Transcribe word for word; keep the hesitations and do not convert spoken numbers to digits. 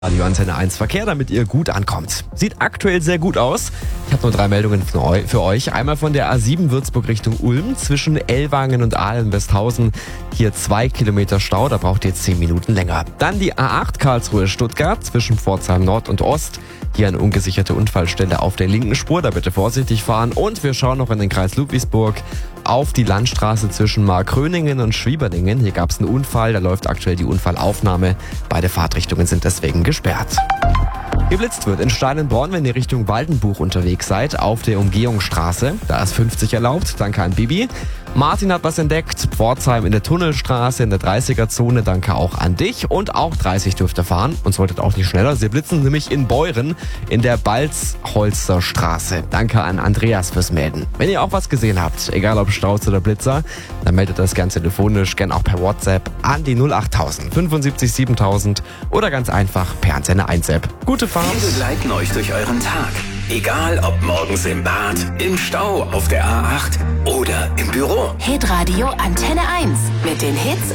Radio Antenne eins Verkehr, damit ihr gut ankommt. Sieht aktuell sehr gut aus. Ich habe nur drei Meldungen für euch. Einmal von der A sieben Würzburg Richtung Ulm zwischen Ellwangen und Ahlen-Westhausen. Hier zwei Kilometer Stau, da braucht ihr zehn Minuten länger. Dann die A acht Karlsruhe-Stuttgart zwischen Pforzheim Nord und Ost. Hier eine ungesicherte Unfallstelle auf der linken Spur, da bitte vorsichtig fahren. Und wir schauen noch in den Kreis Ludwigsburg auf die Landstraße zwischen Markgröningen und Schwieberdingen. Hier gab es einen Unfall, da läuft aktuell die Unfallaufnahme. Beide Fahrtrichtungen sind deswegen gesperrt. Geblitzt wird in Steinenborn, wenn ihr Richtung Waldenbuch unterwegs seid, auf der Umgehungsstraße. Da ist fünfzig erlaubt, danke an Bibi. Martin hat was entdeckt, Pforzheim in der Tunnelstraße in der dreißiger-Zone, danke auch an dich. Und auch dreißig dürft ihr fahren und solltet auch nicht schneller. Sie blitzen nämlich in Beuren in der Balzholzer Straße. Danke an Andreas fürs Melden. Wenn ihr auch was gesehen habt, egal ob Staus oder Blitzer, dann meldet das gern telefonisch, gern auch per WhatsApp an die null acht null null fünfundsiebzig siebentausend oder ganz einfach per Antenne eins App. Gute Fahrt! Wir begleiten euch durch euren Tag. Egal ob morgens im Bad, im Stau, auf der A acht oder im Büro. Hitradio Antenne eins mit den Hits